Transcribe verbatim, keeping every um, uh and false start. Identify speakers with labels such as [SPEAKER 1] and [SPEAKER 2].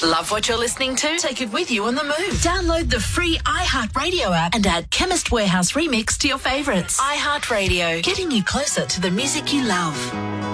[SPEAKER 1] Love what you're listening to? Take it with you on the move. Download the free iHeartRadio app and add Chemist Warehouse Remix to your favourites. iHeartRadio, getting you closer to the music you love.